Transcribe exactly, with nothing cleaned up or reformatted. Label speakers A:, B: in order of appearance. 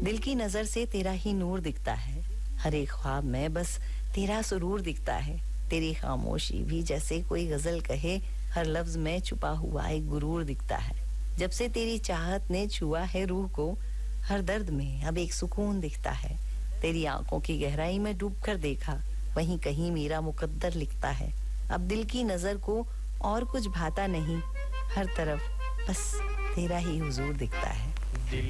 A: दिल की नजर से तेरा ही नूर दिखता है, हर एक ख्वाब में बस तेरा सुरूर दिखता है। तेरी खामोशी भी जैसे कोई गजल कहे, हर लफ्ज में छुपा हुआ एक गुरूर दिखता है। जब से तेरी चाहत ने छुआ है रूह को, हर दर्द में अब एक सुकून दिखता है। तेरी आंखों की गहराई में डूब कर देखा, वहीं कहीं मेरा मुकद्दर लिखता है। अब दिल की नजर को और कुछ भाता नहीं, हर तरफ बस तेरा ही हुजूर दिखता है।